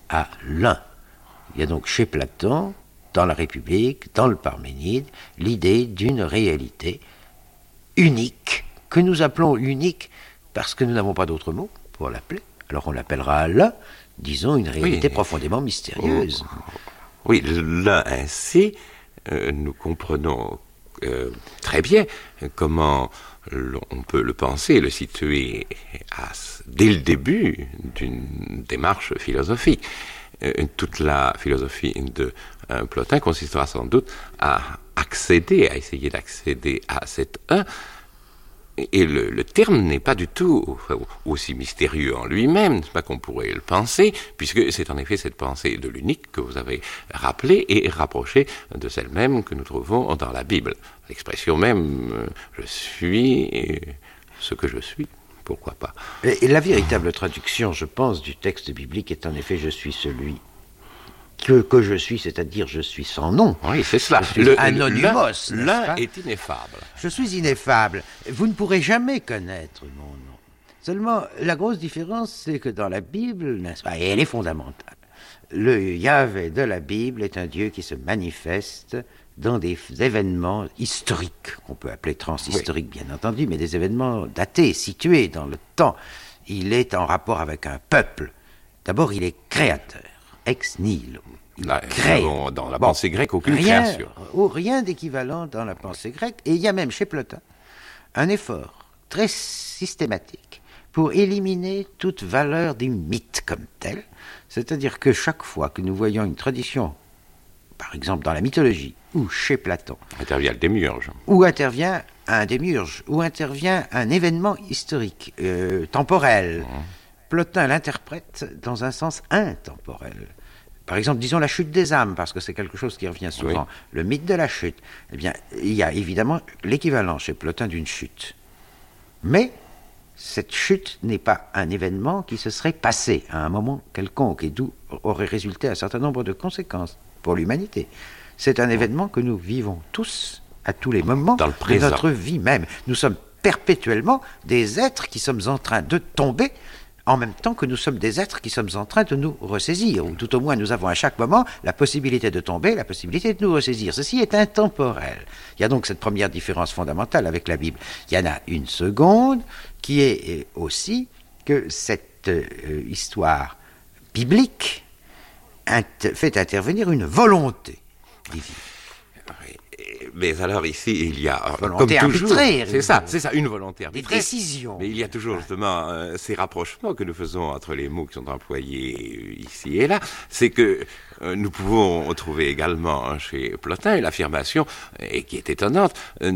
à l'un. Il y a donc chez Platon, dans la République, dans le Parménide, l'idée d'une réalité unique, que nous appelons unique parce que nous n'avons pas d'autre mot pour l'appeler. Alors on l'appellera l'un, disons une réalité profondément mystérieuse. Oui, l'un ainsi, nous comprenons très bien comment on peut le penser, le situer dès le début d'une démarche philosophique. Toute la philosophie de Plotin consistera sans doute à essayer d'accéder à cet un. Et le terme n'est pas du tout aussi mystérieux en lui-même, c'est pas qu'on pourrait le penser, puisque c'est en effet cette pensée de l'unique que vous avez rappelée et rapprochée de celle même que nous trouvons dans la Bible. L'expression même « je suis ce que je suis », pourquoi pas. Et la véritable traduction, je pense, du texte biblique est en effet « je suis celui ». Que je suis, c'est-à-dire je suis sans nom. Oui, c'est cela. Anonymous. L'un est ineffable. Je suis ineffable. Vous ne pourrez jamais connaître mon nom. Seulement, la grosse différence, c'est que dans la Bible, n'est-ce pas, et elle est fondamentale, le Yahvé de la Bible est un Dieu qui se manifeste dans des événements historiques, qu'on peut appeler transhistoriques, bien entendu, mais des événements datés, situés dans le temps. Il est en rapport avec un peuple. D'abord, il est créateur. Ex nihilo. Dans la pensée grecque, aucune création. Rien d'équivalent dans la pensée grecque. Et il y a même chez Plotin un effort très systématique pour éliminer toute valeur des mythes comme tels. C'est-à-dire que chaque fois que nous voyons une tradition, par exemple dans la mythologie, ou chez Platon, intervient le démiurge. Ou intervient un démiurge, ou intervient un événement historique, temporel. Plotin l'interprète dans un sens intemporel. Par exemple, disons la chute des âmes, parce que c'est quelque chose qui revient souvent. Oui. Le mythe de la chute. Eh bien, il y a évidemment l'équivalent chez Plotin d'une chute. Mais cette chute n'est pas un événement qui se serait passé à un moment quelconque et d'où aurait résulté un certain nombre de conséquences pour l'humanité. C'est un événement que nous vivons tous, à tous les moments de notre vie même. Nous sommes perpétuellement des êtres qui sommes en train de tomber en même temps que nous sommes des êtres qui sommes en train de nous ressaisir, ou tout au moins nous avons à chaque moment la possibilité de tomber, la possibilité de nous ressaisir. Ceci est intemporel. Il y a donc cette première différence fondamentale avec la Bible. Il y en a une seconde qui est aussi que cette histoire biblique fait intervenir une volonté divine. Mais alors ici, il y a, volonté comme toujours, arbitraire, c'est ça, une volonté arbitraire. Des décisions. Mais il y a toujours justement ces rapprochements que nous faisons entre les mots qui sont employés ici et là. C'est que nous pouvons trouver également chez Plotin l'affirmation, et qui est étonnante,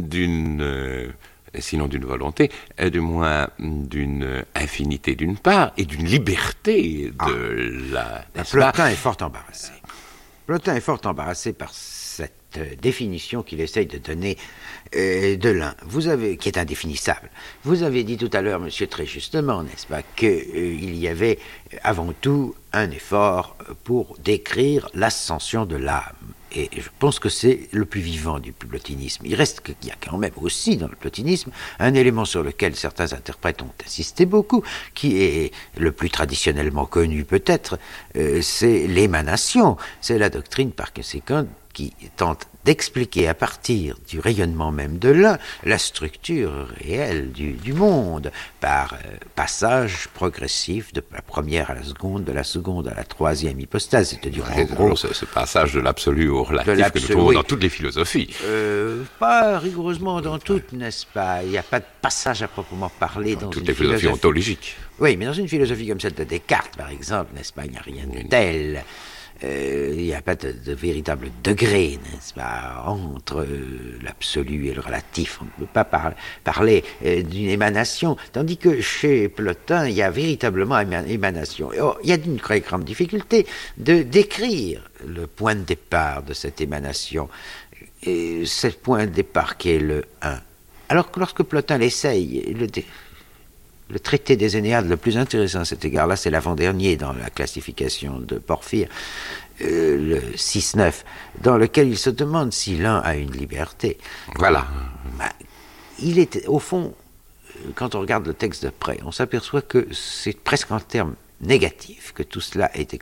sinon d'une volonté, du moins d'une infinité d'une part, et d'une liberté de la... Plotin est fort embarrassé. Plotin est fort embarrassé par cette définition qu'il essaye de donner de l'un, qui est indéfinissable. Vous avez dit tout à l'heure, monsieur, très justement, n'est-ce pas, qu'il y avait avant tout un effort pour décrire l'ascension de l'âme. Et je pense que c'est le plus vivant du plotinisme. Il reste qu'il y a quand même aussi dans le plotinisme un élément sur lequel certains interprètes ont insisté beaucoup, qui est le plus traditionnellement connu peut-être, c'est l'émanation. C'est la doctrine par conséquent qui tente d'expliquer à partir du rayonnement même de l'un la structure réelle du monde par passage progressif de la première à la seconde, de la seconde à la troisième hypostase, c'est-à-dire en gros ce passage de l'absolu au relatif que nous trouvons dans toutes les philosophies. Pas rigoureusement dans toutes, n'est-ce pas? Il n'y a pas de passage à proprement parler dans toutes les philosophies ontologiques. Oui, mais dans une philosophie comme celle de Descartes, par exemple, n'est-ce pas, il n'y a rien de tel. Il n'y a pas de véritable degré, n'est-ce pas, entre l'absolu et le relatif. On ne peut pas parler d'une émanation, tandis que chez Plotin, il y a véritablement une émanation. Or, il y a une très grande difficulté de décrire le point de départ de cette émanation, et ce point de départ qui est le 1. Alors que lorsque Plotin l'essaye, le traité des Énéades le plus intéressant à cet égard-là, c'est l'avant-dernier dans la classification de Porphyre, le 6-9, dans lequel il se demande si l'un a une liberté. Voilà. Il est, au fond, quand on regarde le texte de près, on s'aperçoit que c'est presque en termes négatifs que tout cela est